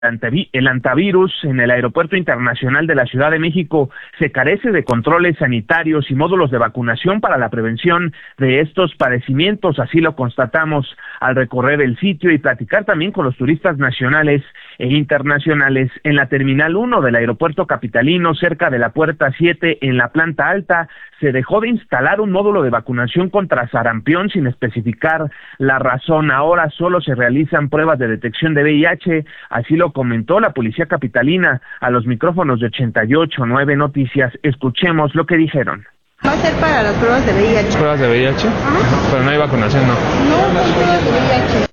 el antivirus en el Aeropuerto Internacional de la Ciudad de México se carece de controles sanitarios y módulos de vacunación para la prevención de estos padecimientos. Así lo constatamos al recorrer el sitio y platicar también con los turistas nacionales e internacionales. En la Terminal 1 del Aeropuerto Capitalino, cerca de la Puerta 7, en la planta alta, se dejó de instalar un módulo de vacunación contra sarampión sin especificar la razón. Ahora solo se realizan pruebas de detección de VIH, así lo comentó la policía capitalina a los micrófonos de 88.9 Noticias. Escuchemos lo que dijeron. Va a ser para las pruebas de VIH. ¿Pruebas de VIH? Ajá. Pero no hay vacunación, ¿no? No hay pruebas de VIH.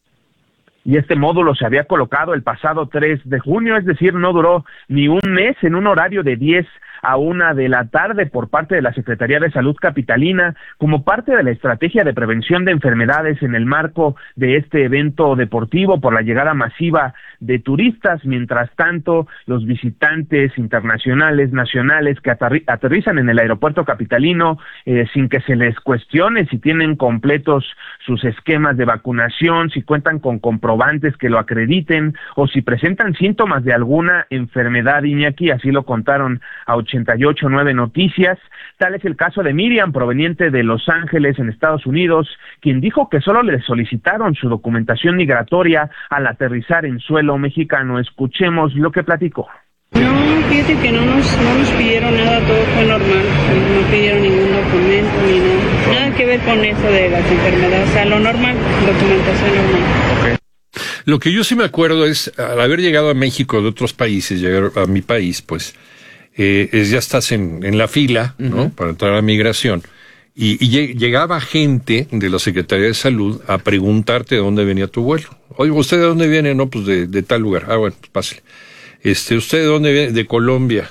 Y este módulo se había colocado el pasado 3 de junio, es decir, no duró ni un mes, en un horario de 10 a 1 de la tarde por parte de la Secretaría de Salud Capitalina, como parte de la estrategia de prevención de enfermedades en el marco de este evento deportivo por la llegada masiva de turistas. Mientras tanto, los visitantes internacionales, nacionales que aterrizan en el aeropuerto capitalino sin que se les cuestione si tienen completos sus esquemas de vacunación, si cuentan con comprobantes que lo acrediten o si presentan síntomas de alguna enfermedad, Iñaki, así lo contaron a 88.9 Noticias. Tal es el caso de Miriam, proveniente de Los Ángeles, en Estados Unidos, quien dijo que solo le solicitaron su documentación migratoria al aterrizar en suelo mexicano. Escuchemos lo que platicó. No, fíjate que no nos pidieron nada, todo fue normal, no pidieron ningún documento ni nada, nada que ver con eso de las enfermedades, o sea, lo normal, documentación normal. Okay. Lo que yo sí me acuerdo es, al haber llegado a México de otros países, llegar a mi país, pues, ya estás en la fila, ¿no? Para entrar a migración. Y llegaba gente de la Secretaría de Salud a preguntarte de dónde venía tu vuelo. Oye, ¿usted de dónde viene? No, pues de tal lugar. Ah, bueno, pues pásale. ¿Usted de dónde viene? De Colombia.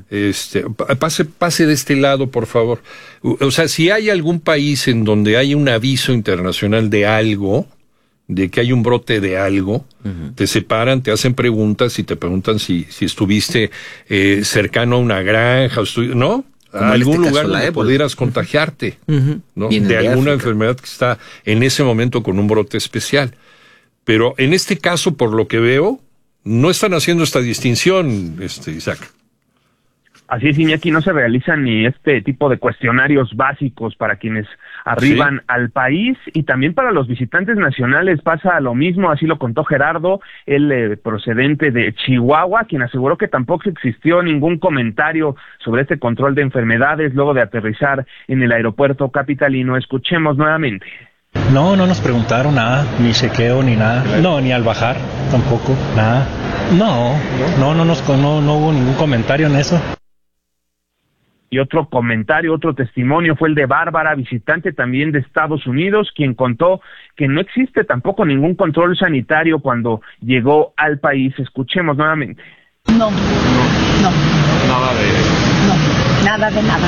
Pase de este lado, por favor. O sea, si hay algún país en donde hay un aviso internacional de algo, de que hay un brote de algo, te separan, te hacen preguntas y te preguntan si estuviste cercano a una granja, ¿no? A algún lugar donde pudieras contagiarte, ¿no? De alguna enfermedad que está en ese momento con un brote especial. Pero en este caso, por lo que veo, no están haciendo esta distinción, Isaac. Así es, Iñaki, no se realizan ni este tipo de cuestionarios básicos para quienes arriban al país, y también para los visitantes nacionales pasa lo mismo. Así lo contó Gerardo, él procedente de Chihuahua, quien aseguró que tampoco existió ningún comentario sobre este control de enfermedades luego de aterrizar en el aeropuerto capitalino. Escuchemos nuevamente. No nos preguntaron nada, ni chequeo, ni nada. No, ni al bajar, tampoco, nada. No hubo ningún comentario en eso. Y otro comentario, otro testimonio fue el de Bárbara, visitante también de Estados Unidos, quien contó que no existe tampoco ningún control sanitario cuando llegó al país. Escuchemos nuevamente. No. Nada de nada.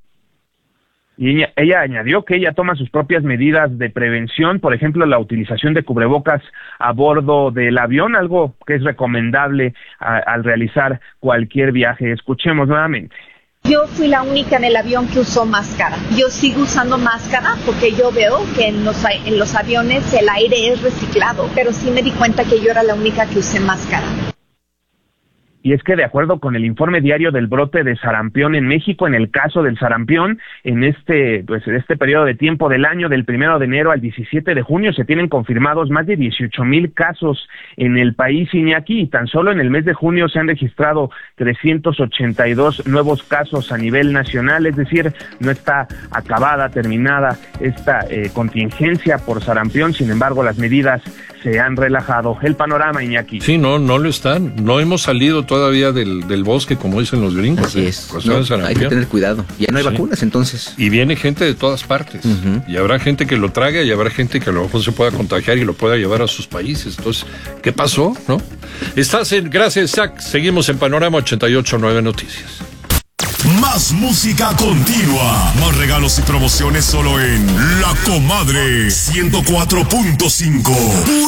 Y ella añadió que ella toma sus propias medidas de prevención, por ejemplo, la utilización de cubrebocas a bordo del avión, algo que es recomendable al realizar cualquier viaje. Escuchemos nuevamente. Yo fui la única en el avión que usó máscara. Yo sigo usando máscara porque yo veo que en los aviones el aire es reciclado, pero sí me di cuenta que yo era la única que usé máscara. Y es que de acuerdo con el informe diario del brote de sarampión en México, en el caso del sarampión, en este periodo de tiempo del año, del 1 de enero al 17 de junio, se tienen confirmados más de 18,000 casos en el país, Iñaki, y tan solo en el mes de junio se han registrado 382 nuevos casos a nivel nacional. Es decir, no está terminada esta contingencia por sarampión. Sin embargo, las medidas se han relajado. El panorama, Iñaki. Sí, no lo están. No hemos salido todavía del bosque, como dicen los gringos. Así es. Hay que tener cuidado. Ya no hay vacunas, entonces. Y viene gente de todas partes. Y habrá gente que lo trague y habrá gente que a lo mejor se pueda contagiar y lo pueda llevar a sus países. Entonces, ¿qué pasó? ¿No? Gracias, Zach. Seguimos en Panorama 88.9 Noticias. Más música continua. Más regalos y promociones solo en La Comadre 104.5.